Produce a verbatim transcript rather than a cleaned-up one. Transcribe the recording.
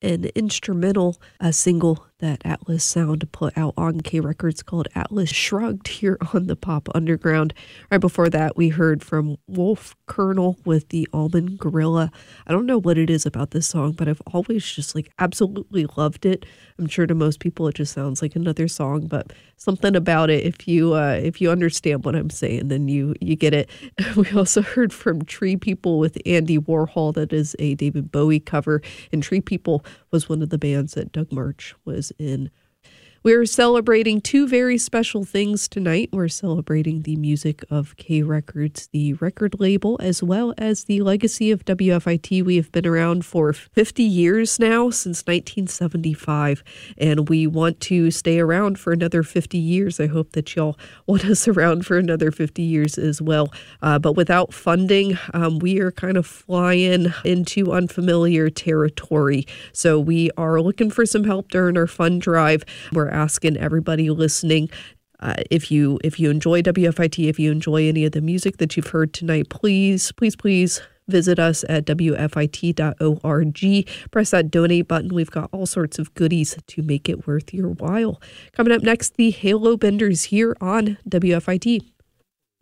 an instrumental uh, single that Atlas Sound put out on K Records called Atlas Shrugged here on the Pop Underground. Right before that, we heard from Wolf Colonel with the Almond Gorilla. I don't know what it is about this song, but I've always just like absolutely loved it. I'm sure to most people it just sounds like another song, but something about it, if you uh, if you understand what I'm saying, then you you get it. We also heard from Tree People with Andy Warhol. That is a David Bowie cover, and Tree People was one of the bands that Doug March was in. We're celebrating two very special things tonight. We're celebrating the music of K Records, the record label, as well as the legacy of W F I T. We have been around for fifty years now, since nineteen seventy-five, and we want to stay around for another fifty years. I hope that y'all want us around for another fifty years as well. Uh, but without funding, um, we are kind of flying into unfamiliar territory. So we are looking for some help during our fund drive. We're asking everybody listening, uh, if you if you enjoy W F I T, if you enjoy any of the music that you've heard tonight, please, please, please visit us at W F I T dot org. Press that donate button. We've got all sorts of goodies to make it worth your while. Coming up next, the Halo Benders here on W F I T.